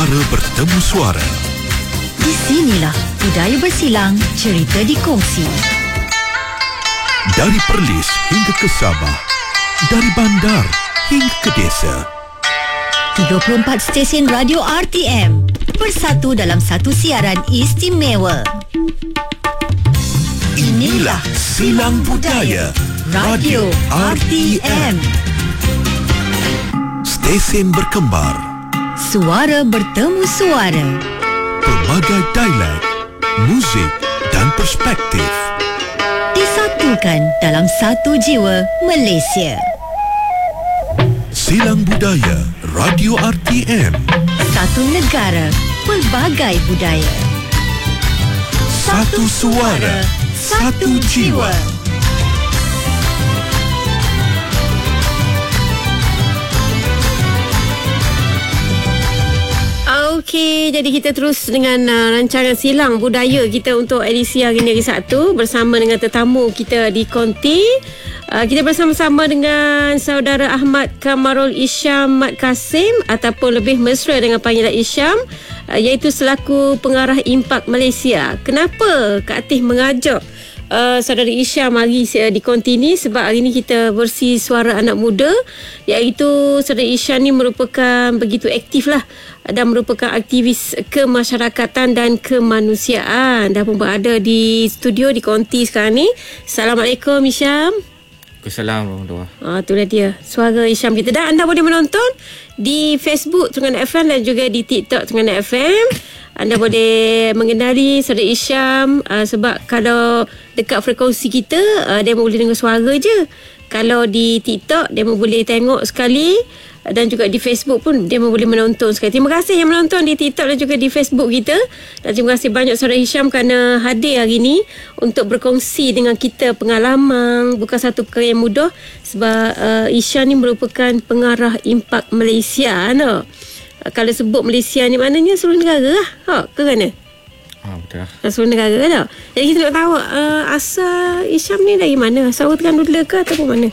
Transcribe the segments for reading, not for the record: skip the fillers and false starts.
Suara bertemu suara. Di sinilah budaya bersilang, cerita dikongsi. Dari Perlis hingga ke Sabah, dari bandar hingga ke desa. 34 stesen radio RTM bersatu dalam satu siaran istimewa. Inilah Silang Budaya Radio RTM. Stesen berkembar, Suara bertemu suara. pelbagai dialek, muzik dan perspektif. Disatukan dalam satu jiwa Malaysia. Silang Budaya Radio RTM. Satu negara, pelbagai budaya. Satu suara, satu jiwa. Okey, jadi kita terus dengan rancangan Silang Budaya kita untuk edisi hari ini, hari Sabtu, bersama dengan tetamu kita di Konti. Kita bersama-sama dengan saudara Ahmad Kamarul Isham Mat Kasim, ataupun lebih mesra dengan panggilan Isham, iaitu selaku pengarah Impak Malaysia. Kenapa Kak Atih mengajak saudara Isham hari di Konti ni? Sebab hari ni kita versi suara anak muda, iaitu saudara Isham ni merupakan begitu aktif lah dan merupakan aktivis kemasyarakatan dan kemanusiaan, dan pun berada di studio di Konti sekarang ni. Assalamualaikum Isham. Assalamualaikum. Itulah dia suara Isham kita. Dan anda boleh menonton di Facebook Terengganu FM dan juga di TikTok Terengganu FM. Anda boleh mengenali saudara Isham, sebab kalau dekat frekuensi kita, dia boleh dengar suara je. Kalau di TikTok, dia boleh tengok sekali, dan juga di Facebook pun dia boleh menonton sekali. Terima kasih yang menonton di TikTok dan juga di Facebook kita. Dan terima kasih banyak saudara Isham kerana hadir hari ini untuk berkongsi dengan kita pengalaman. Bukan satu perkara yang mudah, sebab Isham ni merupakan pengarah Impak Malaysia, no? Kalau sebut Malaysia ni maknanya seluruh negara lah, ke mana? Betul lah. Seluruh negara lah. Jadi kita nak tahu asal Isham ni dari mana? Asal orang Terengganu Dula ke ataupun mana?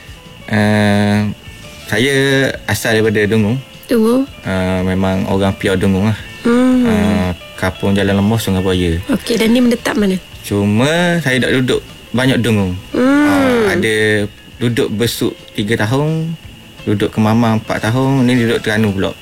Saya asal daripada Dengung. Tunggu. Memang orang Piau Dengung lah. Kampung Jalan Lemos, Sungai Buaya. Okey, dan ni menetap mana? Cuma saya tak duduk banyak Dengung. Ada duduk Besuk 3 tahun, duduk Kemamang 4 tahun, ni duduk Terengganu pula.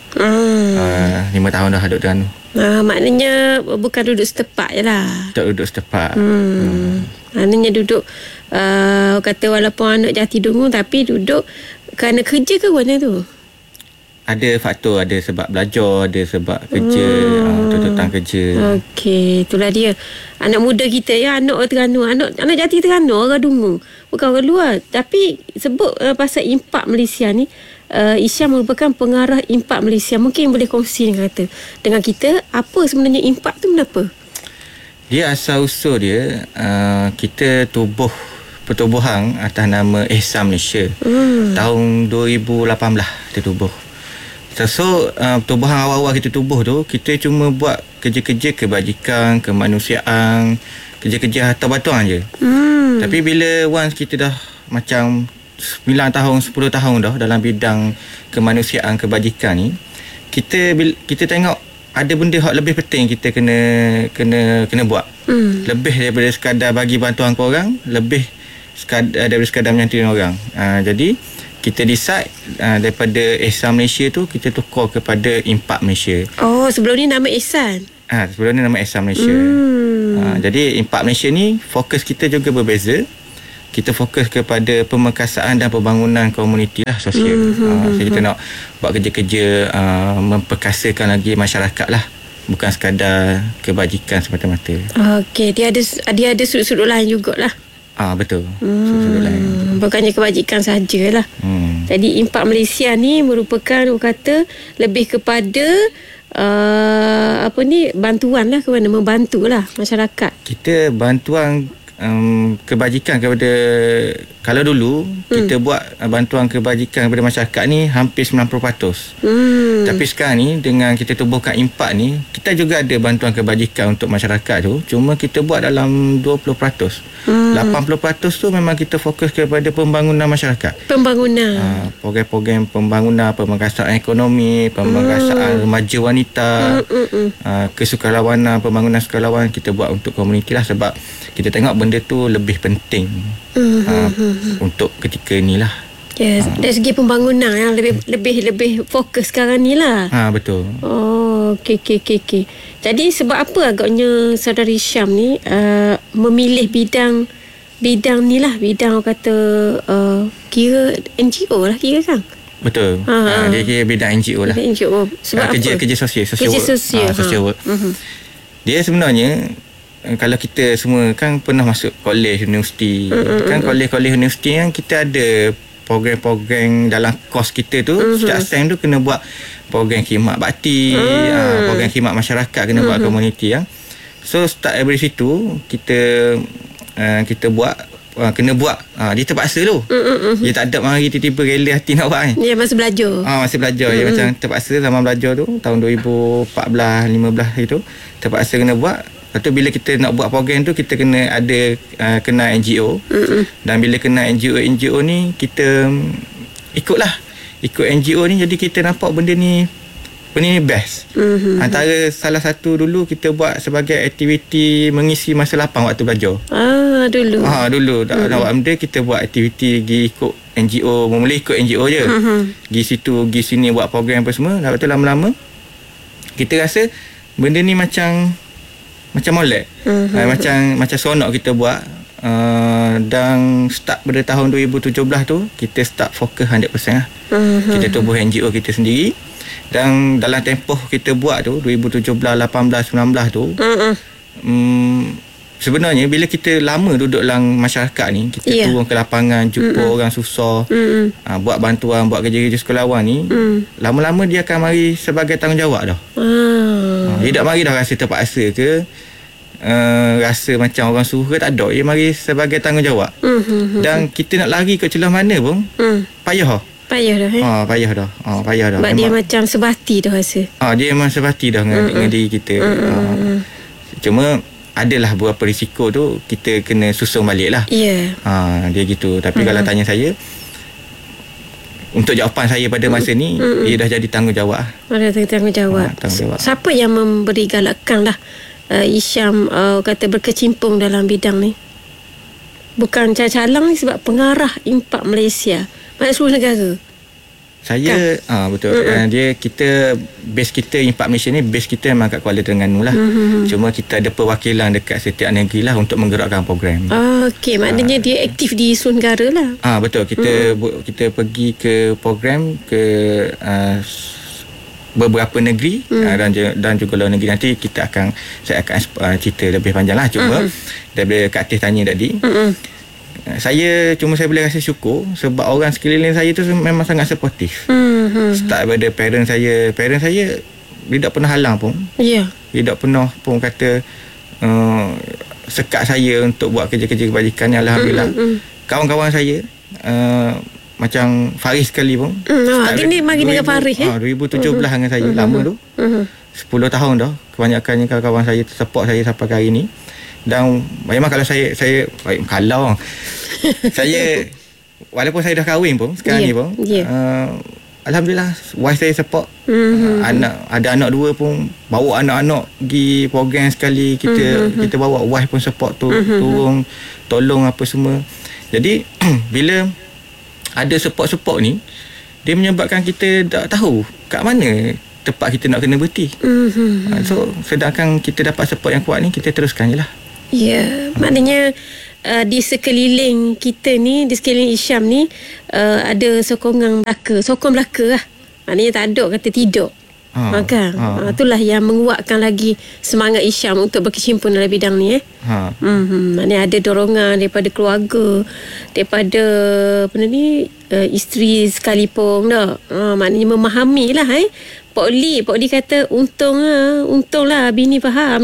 5 tahun dah duduk Terengganu. Maknanya bukan duduk setempat je lah. Tak duduk setempat. Maknanya duduk kata walaupun anak jati Dengung, tapi duduk kerana kerja ke mana tu? Ada faktor, ada sebab belajar, ada sebab kerja, tuntutan kerja. Okey, itulah dia. Anak muda kita ya, anak orang Terengganu, anak jati Terengganu, orang Dengung, bukan orang luar. Tapi sebut pasal Impak Malaysia ni, Isham merupakan pengarah Impak Malaysia. Mungkin boleh kongsi dengan kita apa sebenarnya Impak tu, kenapa? Dia asal usul dia, kita pertubuhan atas nama Ihsan Malaysia. Tahun 2018 dia tubuh. So pertubuhan awal-awal kita tubuh tu, kita cuma buat kerja-kerja kebajikan, kemanusiaan, kerja-kerja harta batuan je. Tapi bila once kita dah macam 9 tahun, 10 tahun dah dalam bidang kemanusiaan, kebajikan ni, kita tengok ada benda yang lebih penting kita kena buat. Lebih daripada sekadar bagi bantuan ke orang, lebih daripada sekadar menyantuni orang. Jadi kita decide daripada Ihsan Malaysia tu, kita tukar kepada Impak Malaysia. Oh, sebelum ni nama Ihsan. Sebelum ni nama Ihsan Malaysia. Jadi Impak Malaysia ni fokus kita juga berbeza. Kita fokus kepada pemekasaan dan pembangunan komuniti lah, sosial. So kita nak buat kerja-kerja memperkasakan lagi masyarakat lah, bukan sekadar kebajikan semata-mata. Okey, dia ada sudut-sudut lain jugalah. Betul. Sudut lain. Bukannya kebajikan sajalah. Jadi Impak Malaysia ni merupakan, kata lebih kepada bantuan lah, ke mana, membantulah masyarakat. Kita bantuan kebajikan kepada, kalau dulu kita buat bantuan kebajikan kepada masyarakat ni hampir 90%. Tapi sekarang ni dengan kita tubuhkan impak ni, kita juga ada bantuan kebajikan untuk masyarakat tu, cuma kita buat dalam 20%. 80% tu memang kita fokus kepada pembangunan masyarakat. Pembangunan. Program-program pembangunan, pemangkasaan ekonomi, pemangkasaan remaja wanita, kesukarelawanan, pembangunan sukarelawan kita buat untuk komuniti lah, sebab kita tengok benda tu lebih penting untuk ketika ni lah. Yes, dari segi pembangunan yang lebih fokus sekarang ni lah. Betul. Oh, okey. Jadi sebab apa agaknya Saudara Hisham ni memilih bidang ni lah, bidang orang kata kira NGO lah kira kan? Betul. Dia kira bidang NGO lah. NGO. Sebab apa? Kerja sosial. Social work. Dia sebenarnya, kalau kita semua kan pernah masuk kolej universiti, kan kolej universiti kan kita ada program-program dalam kos kita tu, setiap sem tu kena buat program khidmat bakti, program khidmat masyarakat, kena buat komuniti yang. So start dari situ kita buat, kena buat. Dia terpaksa tu. Dia tak ada mari tiba-tiba rela hati nak buat kan. Dia masih belajar. Masih belajar. Dia macam terpaksa zaman belajar tu tahun 2014-15 itu terpaksa kena buat. Lepas tu bila kita nak buat program tu, kita kena ada kena NGO. Dan bila kena NGO ni, kita ikut NGO ni. Jadi kita nampak benda ni best. Antara salah satu dulu kita buat sebagai aktiviti mengisi masa lapang waktu belajar. Dulu nak buat benda, kita buat aktiviti pergi ikut NGO, mula ikut NGO je. Pergi situ, pergi sini buat program apa semua. Lepas tu lama-lama kita rasa benda ni macam molek. Macam seronok kita buat. Dan start pada tahun 2017 tu kita start fokus 100% lah. Kita tubuh NGO kita sendiri. Dan dalam tempoh kita buat tu 2017, 18, 19 tu sebenarnya bila kita lama duduk dalam masyarakat ni, kita turun ke lapangan, jumpa orang susah, buat bantuan, buat kerja-kerja sukarelawan ni, lama-lama dia akan mari sebagai tanggungjawab dah. Dia tak mari dah rasa terpaksa ke, rasa macam orang suruh ke, tak ada. Dia mari sebagai tanggungjawab. Dan kita nak lari ke celah mana pun payah dah. Payah dah. Sebab dia macam sebati dah rasa. Dia memang sebati dah dengan diri kita. Cuma adalah beberapa risiko tu kita kena susun balik lah. Dia gitu. Tapi kalau tanya saya, untuk jawapan saya pada masa ni, dia dah jadi tanggungjawab. Tanggungjawab. Siapa yang memberi galakan lah Hisham kata berkecimpung dalam bidang ni? Bukan calang ni, sebab pengarah impak Malaysia, banyak seluruh negara. Saya betul. Base kita impak Malaysia ni, base kita memang kat Kuala Terengganu lah. Cuma kita ada perwakilan dekat setiap negeri lah untuk menggerakkan program. Okey, maknanya dia aktif di seluruh negara lah. Betul. Kita pergi ke program ke beberapa negeri dan juga luar negeri. Nanti saya akan cerita lebih panjang lah. Cuma daripada Kak Tis tanya tadi, saya boleh rasa syukur sebab orang sekeliling saya tu memang sangat supportif. Start daripada parent saya dia tak pernah halang pun. Dia tak pernah pun kata sekat saya untuk buat kerja-kerja kebajikan. Alhamdulillah. Kawan-kawan saya macam Faris sekali pun. Ini mari dengan Faris 2017 dengan saya. Lama tu. 10 tahun dah. Kebanyakannya kawan-kawan saya support saya sampai hari ni. Dan memang kalau saya walaupun saya dah kahwin pun sekarang ni pun, alhamdulillah wife saya support. Ada anak 2 pun, bawa anak-anak pergi program sekali, kita bawa, wife pun support tu, turun tolong apa semua. Jadi bila ada support ni, dia menyebabkan kita tak tahu kat mana tempat kita nak kena berhenti. So sedangkan kita dapat support yang kuat ni, kita teruskan je lah. Maknanya di sekeliling kita ni, di sekeliling Hisham ni, ada sokong belaka lah. Maknanya tak ada kata tidak. Itulah yang menguatkan lagi semangat Hisham untuk berkecimpung dalam bidang ni. Maknanya ada dorongan daripada keluarga, daripada isteri sekalipun dah. Maknanya memahami lah Pak Li kata untunglah bini faham.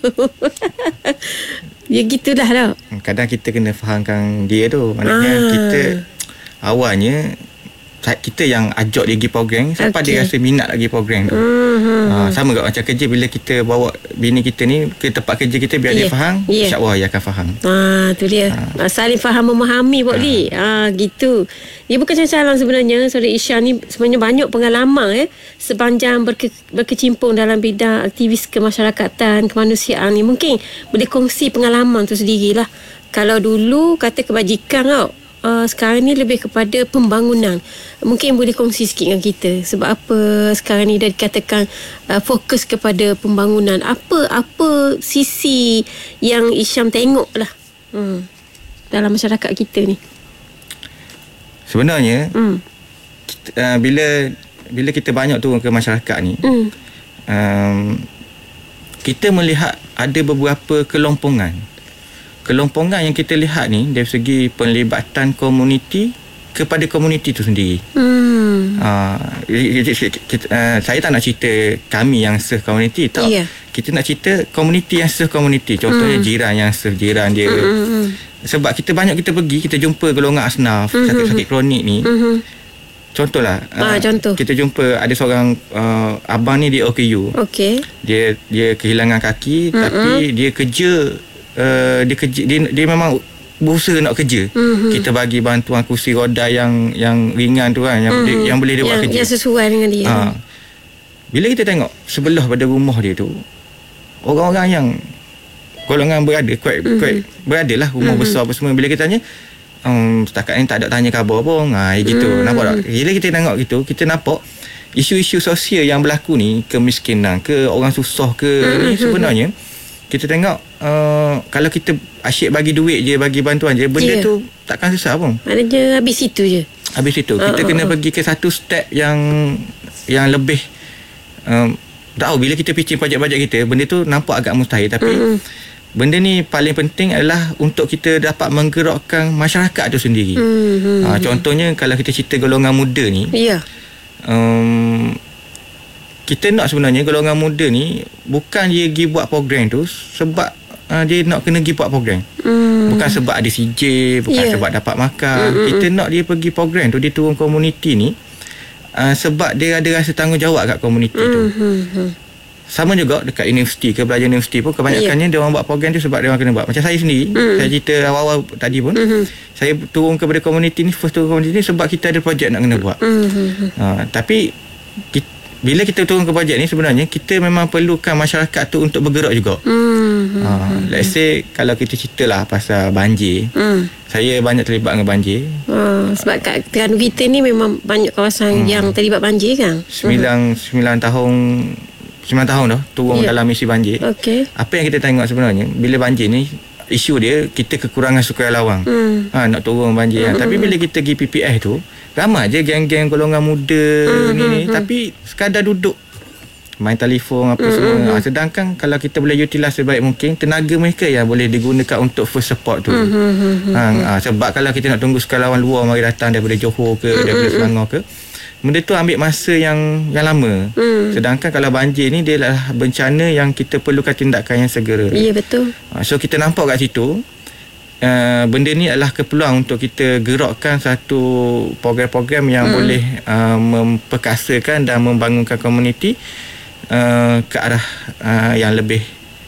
Ya gitulah lah. Kadang kita kena fahamkan dia tu. Maknanya kita awalnya kita yang ajak dia pergi program, sampai dia rasa minat lagi program tu. Sama juga macam kerja, bila kita bawa bini kita ni ke tempat kerja kita, biar dia faham, insya-Allah dia akan faham. Tu dia. Saling faham memahami Pak Li. Gitu. Dia bukan calang sebenarnya. Saudara Isha ni sebenarnya banyak pengalaman sepanjang berkecimpung dalam bidang aktivis kemasyarakatan, kemanusiaan ni. Mungkin boleh kongsi pengalaman tu sendirilah. Kalau dulu kata kebajikan tau, sekarang ni lebih kepada pembangunan. Mungkin boleh kongsi sikit dengan kita sebab apa sekarang ni dah dikatakan fokus kepada pembangunan. Apa sisi yang Isyam tengok lah dalam masyarakat kita ni? Sebenarnya kita, bila kita banyak turun ke masyarakat ni, kita melihat ada beberapa kelompongan yang kita lihat ni dari segi penlibatan komuniti kepada komuniti tu sendiri. Saya tak nak cerita kami yang serve komuniti, tak. Kita nak cerita komuniti yang serve komuniti. Contohnya jiran yang serve jiran dia. Sebab kita pergi, kita jumpa golongan asnaf, sakit-sakit kronik ni. Contohlah, kita jumpa ada seorang abang ni, dia OKU. Dia kehilangan kaki, tapi dia kerja. Dia memang berusaha nak kerja. Kita bagi bantuan kursi roda yang ringan tu kan, yang boleh dia buat kerja, yang sesuai dengan dia. Bila kita tengok sebelah pada rumah dia tu, orang-orang yang golongan berada, kuat berada lah, rumah besar apa semua. Bila kita tanya, setakat ni tak ada tanya khabar pun. Gitu. Nampak tak? Bila kita tengok gitu, kita nampak isu-isu sosial yang berlaku ni, kemiskinan ke, orang susah ke, ni sebenarnya kita tengok, kalau kita asyik bagi duit je, bagi bantuan je, benda tu takkan selesai pun. Maknanya habis situ je. Kita kena pergi ke satu step yang lebih, tahu bila kita pitching bajet-bajet kita, benda tu nampak agak mustahil, tapi benda ni paling penting adalah untuk kita dapat menggerakkan masyarakat tu sendiri. Contohnya kalau kita cerita golongan muda ni, kita nak sebenarnya golongan muda ni bukan dia pergi buat program tu sebab dia nak kena pergi buat program. Bukan sebab ada CJ, bukan sebab dapat makan. Kita nak dia pergi program tu, dia turun komuniti ni sebab dia ada rasa tanggungjawab kat komuniti tu. Sama juga dekat universiti ke, pelajar universiti pun kebanyakannya dia orang buat program tu sebab dia orang kena buat. Macam saya sendiri, saya cerita awal-awal tadi pun, saya turun kepada komuniti ni, first turun komuniti ni sebab kita ada projek nak kena buat. Tapi bila kita turun ke bajet ni, sebenarnya kita memang perlukan masyarakat tu untuk bergerak juga. Let's say kalau kita ceritalah pasal banjir, saya banyak terlibat dengan banjir. Sebab kat Terengganu kita ni memang banyak kawasan yang terlibat banjir kan. 9 tahun dah turun dalam misi banjir. Apa yang kita tengok sebenarnya, bila banjir ni, isu dia kita kekurangan sukarelawan nak turun banjir kan. Tapi bila kita pergi PPS tu, ramai je geng-geng golongan muda ni, tapi sekadar duduk main telefon apa semua. Sedangkan kalau kita boleh utilize sebaik mungkin, tenaga mereka yang boleh digunakan untuk first support tu. Sebab kalau kita nak tunggu sukarelawan luar mari datang daripada Johor ke, daripada Selangor ke, benda tu ambil masa yang lama. Sedangkan kalau banjir ni, dia adalah bencana yang kita perlukan tindakan yang segera. Ya, betul. So kita nampak kat situ, benda ni adalah keperluan untuk kita gerakkan satu program-program yang boleh memperkasakan dan membangunkan komuniti ke arah yang lebih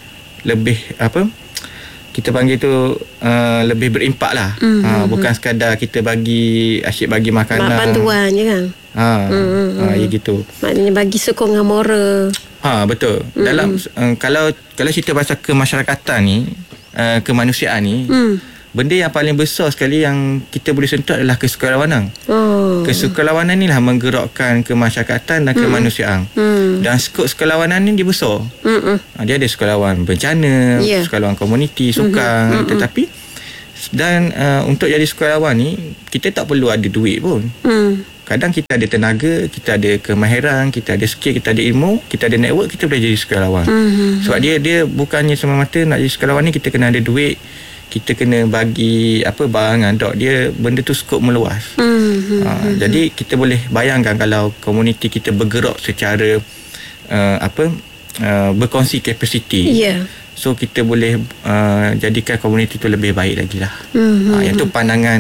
apa kita panggil tu lebih berimpak lah. Bukan sekadar kita asyik bagi makanan, bantuan je kan. Ya gitu. Maknanya bagi sokongan moral. Betul. Dalam kalau cerita pasal kemasyarakatan ni, kemanusiaan ni, benda yang paling besar sekali yang kita boleh sentuh adalah kesukarelawanan. Kesukarelawanan ni lah menggerakkan kemasyarakatan dan kemanusiaan. Dan skop sukarelawanan ni dia besar. Dia ada sukarelawan bencana, sukarelawan komuniti, sukan. Tetapi dan untuk jadi sukarelawan ni, kita tak perlu ada duit pun. kadang kita ada tenaga, kita ada kemahiran, kita ada skill, kita ada ilmu, kita ada network, kita boleh jadi sukarelawan. Sebab dia bukannya semata-mata nak jadi sukarelawan ni kita kena ada duit, kita kena bagi barangan dok, dia benda tu skop meluas. Jadi kita boleh bayangkan kalau komuniti kita bergerak secara berkongsi kapasiti. So kita boleh jadikan komuniti tu lebih baik lagi lah. Yang tu pandangan